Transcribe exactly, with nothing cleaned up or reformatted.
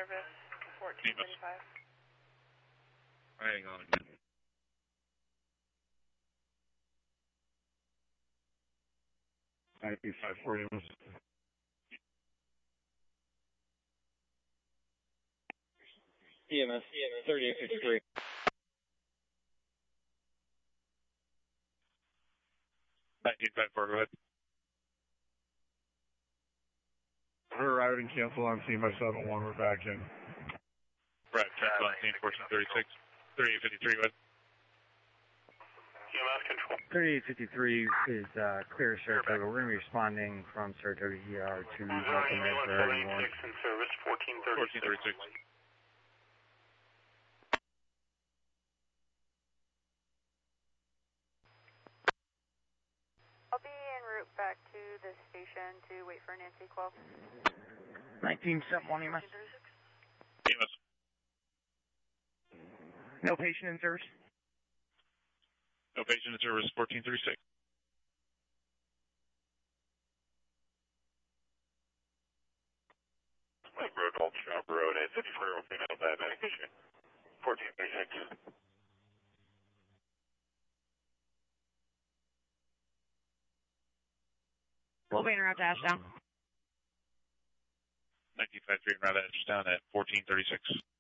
service fourteen thirty-five. Hang on. ninety-five for you. E M S thirty-eight fifty-three. nineteen fifty-four, go ahead. We're arriving, cancel on scene by seven one, we're back in. Right, cancel on scene fourteen thirty-six, thirty-eight fifty-three, go ahead. E M S control. thirty-eight fifty-three is uh, clear Saratoga. We're going to be responding from Saratoga E R to ambulance seven eighty-six in service fourteen thirty-six. I'll be en route back to the station to wait for Nancy Quell. nineteen seventy-one E M S. E M S. No patient in service. No patient in service, fourteen thirty-six. Mike Road, Old Shop Road, eight fifty-four, open up that medication. fourteen thirty-six. We'll be in route to Ashdown. nineteen fifty-three, route Ashdown at fourteen thirty-six.